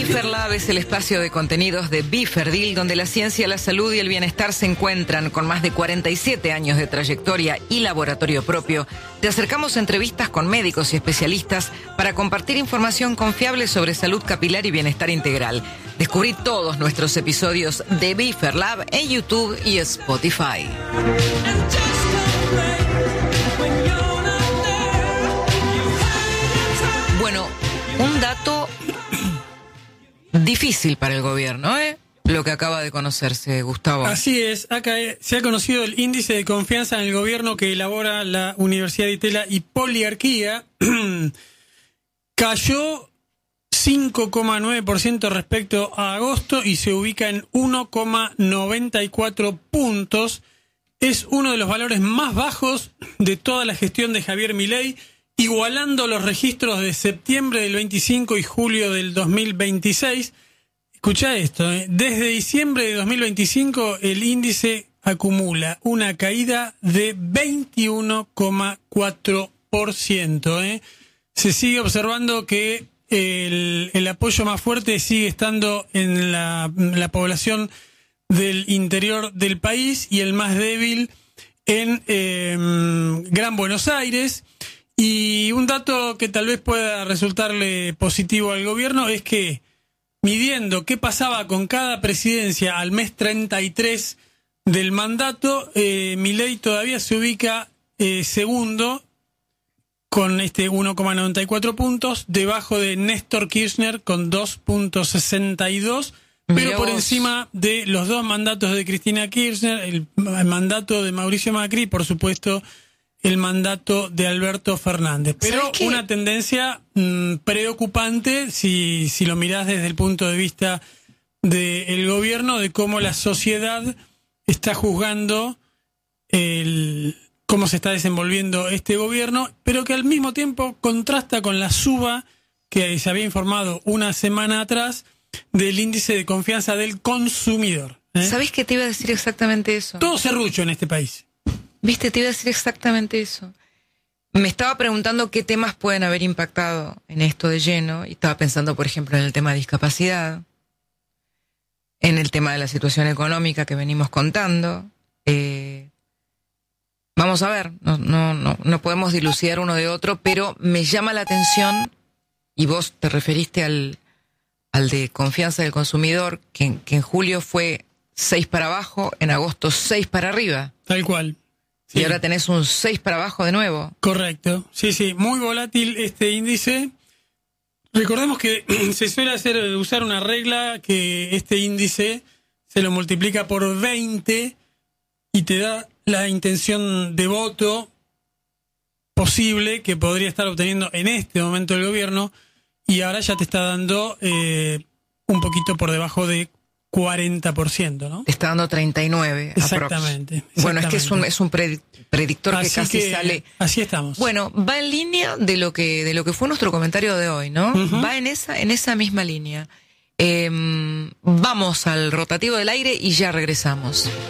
BeFerLab es el espacio de contenidos de Biferdil, donde la ciencia, la salud y el bienestar se encuentran. Con más de 47 años de trayectoria y laboratorio propio, te acercamos a entrevistas con médicos y especialistas para compartir información confiable sobre salud capilar y bienestar integral. Descubrí todos nuestros episodios de BeFerLab en YouTube y Spotify. Bueno, un dato difícil para el gobierno, lo que acaba de conocerse, Gustavo. Así es, acá se ha conocido el índice de confianza en el gobierno que elabora la Universidad de Itela y Poliarquía. Cayó 5,9% respecto a agosto y se ubica en 1,94 puntos. Es uno de los valores más bajos de toda la gestión de Javier Milei, igualando los registros de septiembre del 25 y julio del 2026. Escuchá esto, desde diciembre de 2025 el índice acumula una caída de 21,4%. Se sigue observando que el apoyo más fuerte sigue estando en la población del interior del país y el más débil en Gran Buenos Aires. Y un dato que tal vez pueda resultarle positivo al gobierno es que, midiendo qué pasaba con cada presidencia al mes 33 del mandato, Milei todavía se ubica segundo con 1,94 puntos, debajo de Néstor Kirchner con 2,62, pero por encima de los dos mandatos de Cristina Kirchner, el mandato de Mauricio Macri y, por supuesto, el mandato de Alberto Fernández. Pero una tendencia preocupante si lo mirás desde el punto de vista del gobierno, de cómo la sociedad está juzgando cómo se está desenvolviendo este gobierno, pero que al mismo tiempo contrasta con la suba que se había informado una semana atrás del índice de confianza del consumidor. ¿Sabés que te iba a decir exactamente eso? Todo serrucho en este país. Viste, te iba a decir exactamente eso. Me estaba preguntando qué temas pueden haber impactado en esto de lleno, y estaba pensando, por ejemplo, en el tema de discapacidad, en el tema de la situación económica que venimos contando. Vamos a ver, no podemos dilucidar uno de otro, pero me llama la atención, y vos te referiste al de confianza del consumidor, que en julio fue 6 para abajo, en agosto 6 para arriba. Tal cual. Sí. Y ahora tenés un 6 para abajo de nuevo. Correcto. Sí, muy volátil este índice. Recordemos que se suele usar una regla que este índice se lo multiplica por 20 y te da la intención de voto posible que podría estar obteniendo en este momento el gobierno, y ahora ya te está dando un poquito por debajo de 40%, ¿no? Está dando 39. Exactamente. Bueno, es que es un predictor así que casi sale. Así estamos. Bueno, va en línea de lo que fue nuestro comentario de hoy, ¿no? Uh-huh. Va en esa misma línea. Vamos al rotativo del aire y ya regresamos.